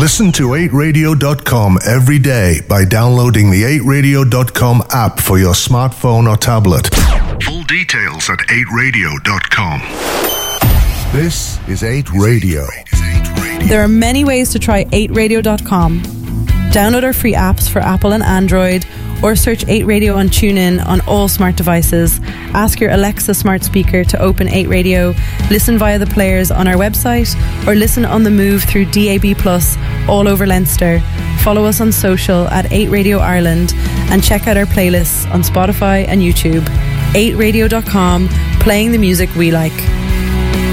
Listen to 8radio.com every day by downloading the 8radio.com app for your smartphone or tablet. Full details at 8radio.com. This is 8 Radio. There are many ways to try 8radio.com. Download our free apps for Apple and Android, or search 8 Radio on TuneIn on all smart devices. Ask your Alexa smart speaker to open 8 Radio, listen via the players on our website, or listen on the move through DAB+ all over Leinster. Follow us on social at 8 Radio Ireland, and check out our playlists on Spotify and YouTube. 8radio.com, playing the music we like.